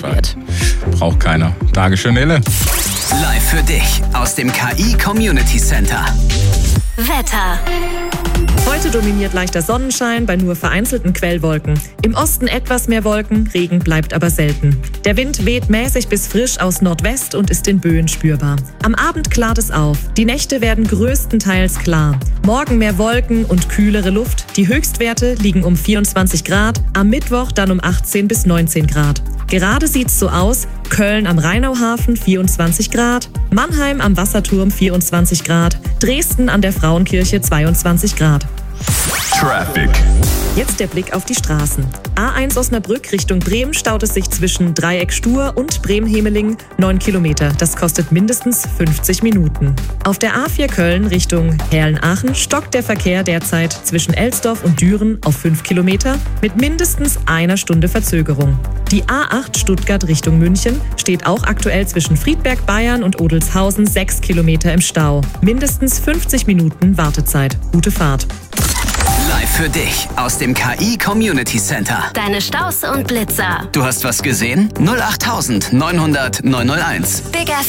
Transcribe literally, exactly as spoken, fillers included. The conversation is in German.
wird. Braucht keiner. Dankeschön, Nele. Live für dich aus dem K I Community Center. Wetter. Heute dominiert leichter Sonnenschein bei nur vereinzelten Quellwolken. Im Osten etwas mehr Wolken, Regen bleibt aber selten. Der Wind weht mäßig bis frisch aus Nordwest und ist in Böen spürbar. Am Abend klart es auf. Die Nächte werden größtenteils klar. Morgen mehr Wolken und kühlere Luft. Die Höchstwerte liegen um vierundzwanzig Grad, am Mittwoch dann um achtzehn bis neunzehn Grad. Gerade sieht's so aus: Köln am Rheinauhafen vierundzwanzig Grad, Mannheim am Wasserturm vierundzwanzig Grad, Dresden an der Frauenkirche zweiundzwanzig Grad. Traffic. Jetzt der Blick auf die Straßen. A eins Osnabrück Richtung Bremen staut es sich zwischen Dreieck Stur und Bremen-Hemeling neun Kilometer. Das kostet mindestens fünfzig Minuten. Auf der A vier Köln Richtung Herlen-Aachen stockt der Verkehr derzeit zwischen Elsdorf und Düren auf fünf Kilometer mit mindestens einer Stunde Verzögerung. Die A acht Stuttgart Richtung München steht auch aktuell zwischen Friedberg, Bayern und Odelshausen sechs Kilometer im Stau. Mindestens fünfzig Minuten Wartezeit. Gute Fahrt. Live für dich aus dem K I Community Center. Deine Staus und Blitzer. Du hast was gesehen? null acht neun null null neun null eins. Big